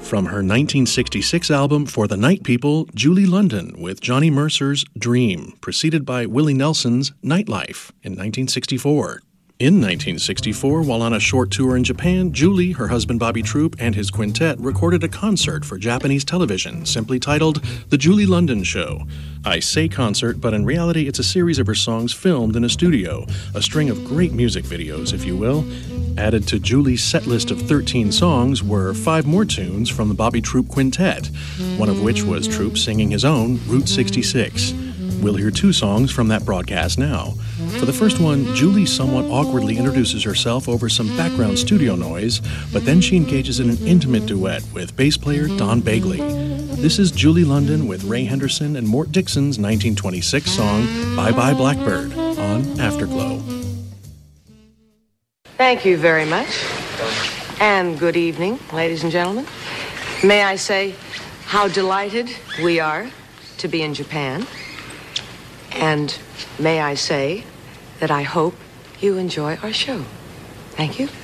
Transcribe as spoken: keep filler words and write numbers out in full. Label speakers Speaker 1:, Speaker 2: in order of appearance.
Speaker 1: From her nineteen sixty-six album For the Night People, Julie London with Johnny Mercer's Dream, preceded by Willie Nelson's Nightlife in nineteen sixty-four. In nineteen sixty-four, while on a short tour in Japan, Julie, her husband Bobby Troup, and his quintet recorded a concert for Japanese television, simply titled The Julie London Show. I say concert, but in reality it's a series of her songs filmed in a studio, a string of great music videos, if you will. Added to Julie's set list of thirteen songs were five more tunes from the Bobby Troup Quintet, one of which was Troup singing his own Route sixty-six. We'll hear two songs from that broadcast now. For the first one, Julie somewhat awkwardly introduces herself over some background studio noise, but then she engages in an intimate duet with bass player Don Bagley. This is Julie London with Ray Henderson and Mort Dixon's nineteen twenty-six song Bye Bye Blackbird on Afterglow.
Speaker 2: Thank you very much. And good evening, ladies and gentlemen. May I say how delighted we are to be in Japan. And may I say that I hope you enjoy our show. Thank you.